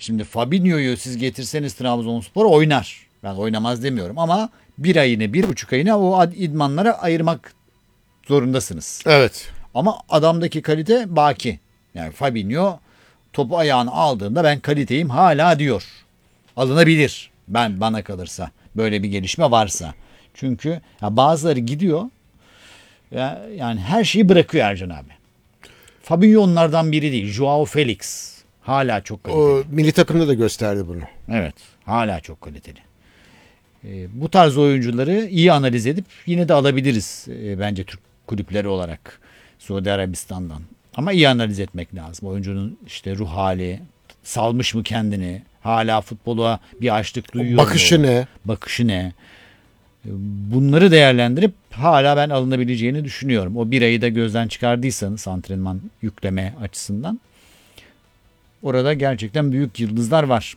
Şimdi Fabinho'yu siz getirseniz Trabzonspor oynar. Ben oynamaz demiyorum ama bir ayını, 1,5 ayını o idmanlara ayırmak zorundasınız. Evet. Ama adamdaki kalite baki. Yani Fabinho topu ayağına aldığında ben kaliteyim hala diyor. Alınabilir bana kalırsa. Böyle bir gelişme varsa. Çünkü ya bazıları gidiyor yani her şeyi bırakıyor Ercan abi. Fabinho onlardan biri değil. Joao Felix hala çok kaliteli. O milli takımda da gösterdi bunu. Evet, hala çok kaliteli. Bu tarz oyuncuları iyi analiz edip yine de alabiliriz bence Türk kulüpleri olarak Suudi Arabistan'dan. Ama iyi analiz etmek lazım. Oyuncunun işte ruh hali, salmış mı kendini, hala futbola bir açlık duyuyor Bakışı mu? ne? Bakışı ne? Bunları değerlendirip hala ben alınabileceğini düşünüyorum. O bir ayı da gözden çıkardıysanız antrenman yükleme açısından orada gerçekten büyük yıldızlar var.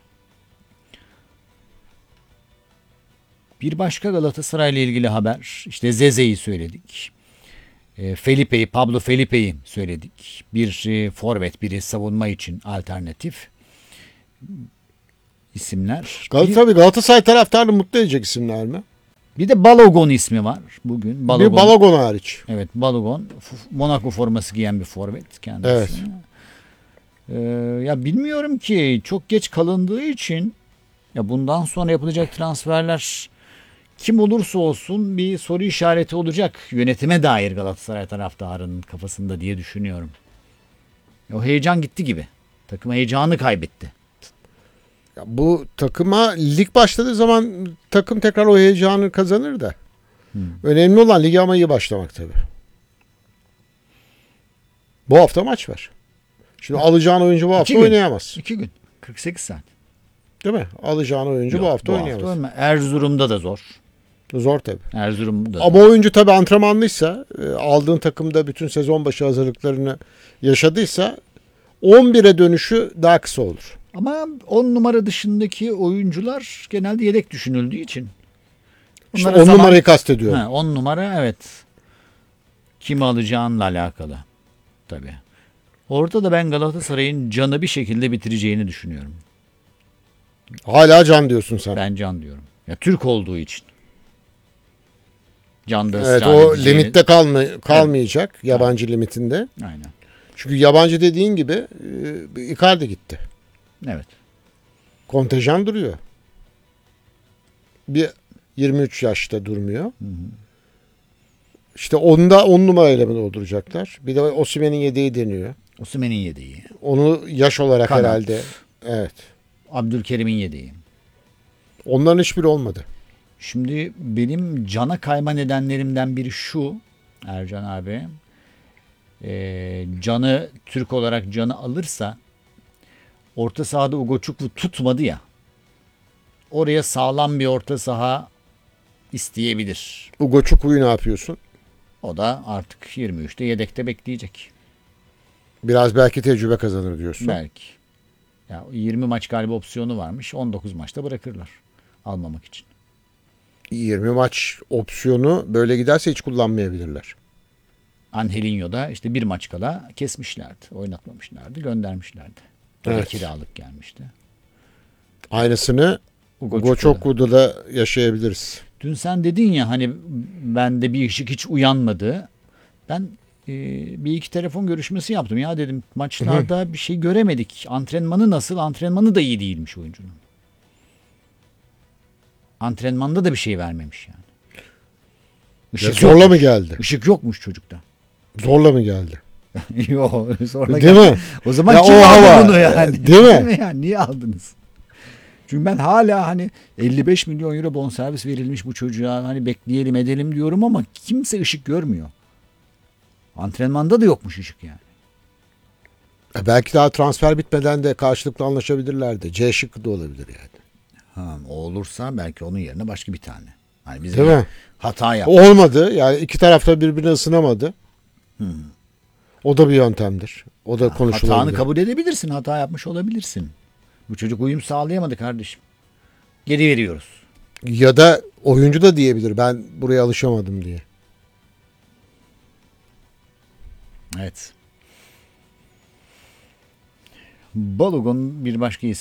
Bir başka Galatasaray ile ilgili haber. İşte Zeze'yi söyledik. Pablo Felipe'yi söyledik. Bir forvet, biri savunma için alternatif isimler. Tabii Galatasaray taraftarını mutlu edecek isimler mi? Bir de Balogun ismi var bugün. Bir Balogun hariç. Evet, Balogun. Monaco forması giyen bir forvet kendisi. Evet. Ya bilmiyorum ki çok geç kalındığı için ya bundan sonra yapılacak transferler kim olursa olsun bir soru işareti olacak yönetime dair Galatasaray taraftarının kafasında diye düşünüyorum. O heyecan gitti gibi. Takım heyecanı kaybetti. Ya bu takıma lig başladığı zaman takım tekrar o heyecanı kazanır da. Önemli olan ligi ama iyi başlamak tabii. Bu hafta maç var. Şimdi alacağın oyuncu bu hafta oynayamaz. 2 gün. 48 saat. Değil mi? Alacağın oyuncu bu hafta oynayamaz. Erzurum'da da zor. Zor tabii. Erzurum'da ama oyuncu tabii antrenmanlıysa, aldığın takımda bütün sezon başı hazırlıklarını yaşadıysa 11'e dönüşü daha kısa olur. Ama 10 numara dışındaki oyuncular genelde yedek düşünüldüğü için. İşte 10 numarayı kastediyorum. 10 numara evet. Kimi alacağınla alakalı. Tabii. Orada da ben Galatasaray'ın Can'ı bir şekilde bitireceğini düşünüyorum. Hala Can diyorsun sen. Ben Can diyorum. Ya Türk olduğu için. Can'da evet, o limitte kalmayacak. Evet. Yabancı limitinde. Aynen. Çünkü yabancı dediğin gibi Icardi gitti. Evet. Kontenjan duruyor. Bir 23 yaşta durmuyor. Hı. İşte onda 10 numarayla mı dolduracaklar? Bir de Osimhen'in yedeği deniyor. Osimhen'in yedeği. Onu yaş olarak Kanat. Herhalde. Evet. Abdülkerim'in yedeği. Onların hiçbiri olmadı. Şimdi benim Can'a kayma nedenlerimden biri şu Ercan abi. Can'ı Türk olarak Can'ı alırsa orta sahada Ugochukwu tutmadı ya. Oraya sağlam bir orta saha isteyebilir. Ugochukwu'yu ne yapıyorsun? O da artık 23'te yedekte bekleyecek. Biraz belki tecrübe kazanır diyorsun. Belki. Ya 20 maç galiba opsiyonu varmış. 19 maçta bırakırlar almamak için. 20 maç opsiyonu böyle giderse hiç kullanmayabilirler. Angelinho'da işte bir maç kala kesmişlerdi. Oynatmamışlardı. Göndermişlerdi. Evet. Kiralık gelmişti. Aynısını Ugochukwu'da da yaşayabiliriz. Dün sen dedin ya hani bende bir ışık hiç uyanmadı. Ben bir iki telefon görüşmesi yaptım. Ya dedim maçlarda bir şey göremedik. Antrenmanı nasıl? Antrenmanı da iyi değilmiş oyuncunun. Antrenmanda da bir şey vermemiş yani. Işık zorla mı geldi? Işık yokmuş çocukta. Zorla mı geldi? Yok zorla değil geldi. Mi? O zaman ya kim aldı bunu yani? Değil mi? Yani niye aldınız? Çünkü ben hala hani 55 milyon euro bonservis verilmiş bu çocuğa hani bekleyelim edelim diyorum ama kimse ışık görmüyor. Antrenmanda da yokmuş ışık yani. Belki daha transfer bitmeden de karşılıklı anlaşabilirlerdi. C şıkkı da olabilir yani. O olursa belki onun yerine başka bir tane. Hani biz değil mi? Hata yaptık. Olmadı. Yani iki tarafta birbirine ısınamadı. O da bir yöntemdir. O da konuşulabilir. Hatanı kabul edebilirsin. Hata yapmış olabilirsin. Bu çocuk uyum sağlayamadı kardeşim. Geri veriyoruz. Ya da oyuncu da diyebilir. Ben buraya alışamadım diye. Evet. Balogun bir başka isim.